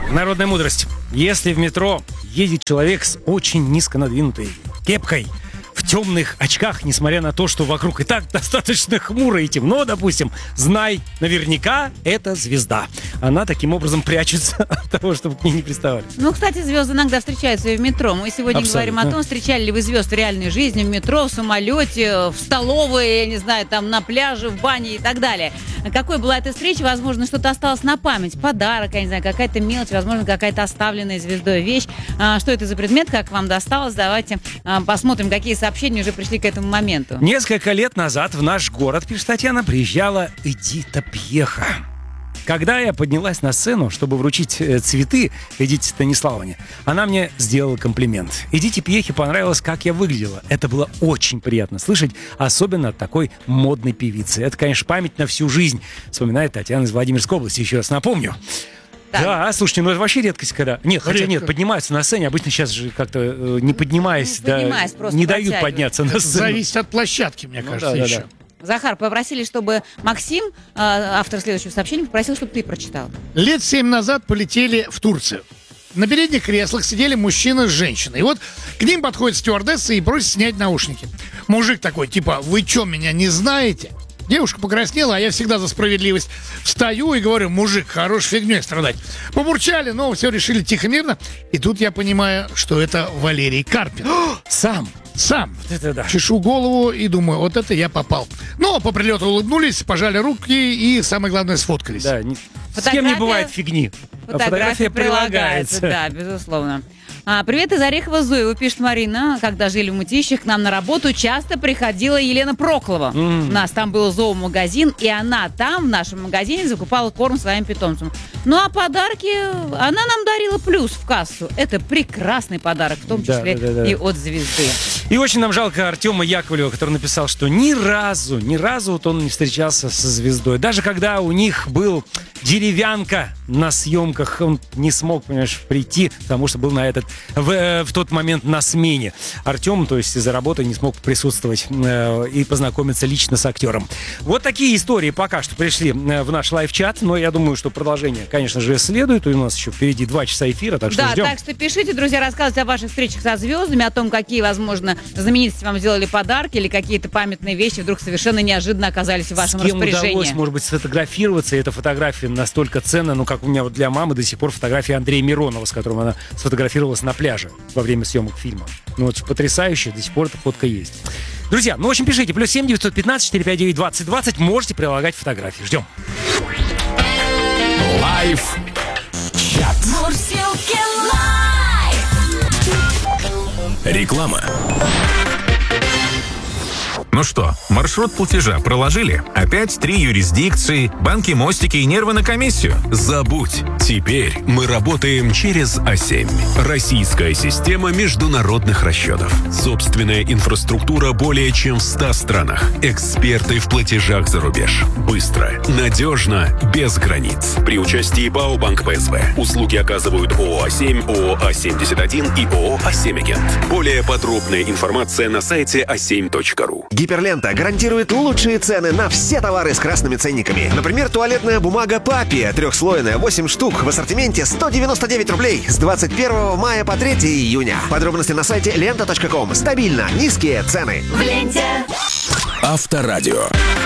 Народная мудрость. Если в метро едет человек с очень низко надвинутой кепкой, в темных очках, несмотря на то, что вокруг и так достаточно хмуро и темно, допустим, знай, наверняка это звезда. Она таким образом прячется от того, чтобы к ней не приставали. Ну, кстати, звезды иногда встречаются и в метро. Мы сегодня говорим о том, встречали ли вы звезд в реальной жизни, в метро, в самолете, в столовой, я не знаю, там на пляже, в бане и так далее. Какой была эта встреча? Возможно, что-то осталось на память. Подарок, я не знаю, какая-то мелочь, возможно, какая-то оставленная звездой вещь. Что это за предмет, как вам досталось? Давайте посмотрим, какие сообщения уже пришли к этому моменту. Несколько лет назад в наш город, пишет Татьяна, приезжала Эдита Пьеха. Когда я поднялась на сцену, чтобы вручить цветы Эдите Станиславовне, она мне сделала комплимент. Эдите Пьехе понравилось, как я выглядела. Это было очень приятно слышать, особенно от такой модной певицы. Это, конечно, память на всю жизнь, вспоминает Татьяна из Владимирской области. Еще раз напомню. Так. Да, слушайте, ну это вообще редкость, когда... Нет, хотя нет, поднимаются на сцене. Обычно сейчас же как-то не поднимаясь, не дают подняться на сцену. Зависит от площадки, мне кажется, еще. Захар, попросили, чтобы Максим, автор следующего сообщения, попросил, чтобы ты прочитал. Лет 7 назад полетели в Турцию. На передних креслах сидели мужчина с женщиной. И вот к ним подходит стюардесса и просит снять наушники. Мужик такой, типа, вы что, меня не знаете? Девушка покраснела, а я всегда за справедливость. Встаю и говорю, мужик, хорош фигней страдать. Побурчали, но все решили тихо-мирно. И тут я понимаю, что это Валерий Карпин. Сам. Вот это да. Чешу голову и думаю, вот это я попал. Но по прилету улыбнулись, пожали руки и, самое главное, сфоткались. Да, с кем не бывает фигни. Фотография прилагается. Да, безусловно. Привет из Орехова-Зуева, пишет Марина. Когда жили в Мытищах, к нам на работу часто приходила Елена Проклова. У нас там был зоомагазин, и она там, в нашем магазине, закупала корм своим питомцам. Ну а подарки она нам дарила плюс в кассу. Это прекрасный подарок, в том числе и от звезды. И очень нам жалко Артема Яковлева, который написал, что ни разу вот он не встречался со звездой. Даже когда у них был деревянка на съемках, он не смог, понимаешь, прийти, потому что был в тот момент на смене. Артем, то есть из-за работы, не смог присутствовать и познакомиться лично с актером. Вот такие истории пока что пришли в наш лайв-чат, но я думаю, что продолжение, конечно же, следует. И у нас еще впереди 2 часа эфира, так что ждем. Да, так что пишите, друзья, рассказывайте о ваших встречах со звездами, о том, какие, возможно, знаменитости вам сделали подарки или какие-то памятные вещи вдруг совершенно неожиданно оказались в вашем распоряжении. С кем удалось, может быть, сфотографироваться, и эта фотография настолько ценна, ну, как у меня вот для мамы до сих пор фотография Андрея Миронова, с которым она сфотографировалась на пляже во время съемок фильма. Ну, вот потрясающе, до сих пор эта фотка есть. Друзья, ну, в общем, пишите. +7 915 459 2020. Можете прилагать фотографии. Ждем. Лайв чат. Реклама. Ну что, маршрут платежа проложили? Опять 3 юрисдикции, банки, мостики и нервы на комиссию? Забудь! Теперь мы работаем через А7. Российская система международных расчетов. Собственная инфраструктура более чем в 100 странах. Эксперты в платежах за рубеж. Быстро, надежно, без границ. При участии ПАО «Банк ПСБ». Услуги оказывают ООО А7, ООО А71 и ООО А7-агент. Более подробная информация на сайте a7.ru. Гиперлента гарантирует лучшие цены на все товары с красными ценниками. Например, туалетная бумага Папи, 3-слойная, 8 штук, в ассортименте 199 рублей с 21 мая по 3 июня. Подробности на сайте lenta.com. Стабильно низкие цены. В ленте. Авторадио.